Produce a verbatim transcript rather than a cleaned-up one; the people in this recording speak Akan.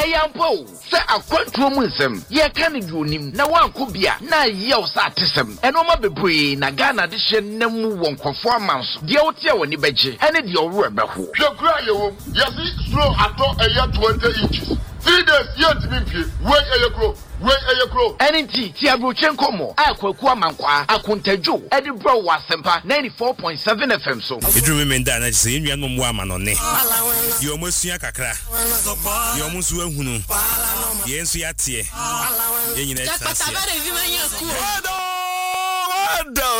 Eyampo, say a quantum ye can do him, na one could be a na yell satism, and no more be na Ghana addition nemu won conformance, the old year when you beji, and it your rubber who. You cry, you see, slow at all a year twenty inches. Three days yet to be wait a year grow. Wait a year grow. N T Tiabrochenko mo. Aqua Mankwa. Akuntejo. Edinburgh Wasempa ninety-four point seven F M so. You remember that I say you no more man on ne. You almost ya kakra. You almost we hunu. Yes ya tie. Yen na chance.